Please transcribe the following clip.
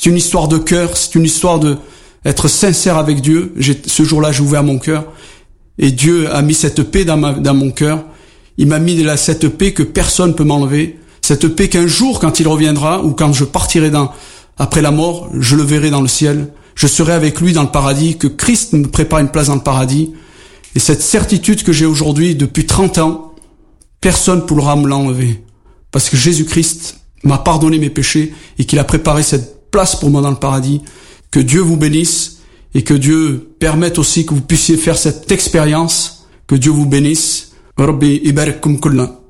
C'est une histoire de cœur, c'est une histoire de être sincère avec Dieu. Ce jour-là, j'ai ouvert mon cœur et Dieu a mis cette paix dans mon cœur. Il m'a mis là cette paix que personne ne peut m'enlever. Cette paix qu'un jour, quand il reviendra, ou quand je partirai après la mort, je le verrai dans le ciel. Je serai avec lui dans le paradis, que Christ me prépare une place dans le paradis. Et cette certitude que j'ai aujourd'hui, depuis 30 ans, personne ne pourra me l'enlever. Parce que Jésus-Christ m'a pardonné mes péchés et qu'il a préparé cette place pour moi dans le paradis. Que Dieu vous bénisse et que Dieu permette aussi que vous puissiez faire cette expérience. Que Dieu vous bénisse. Rabbi ibarakkum kullan.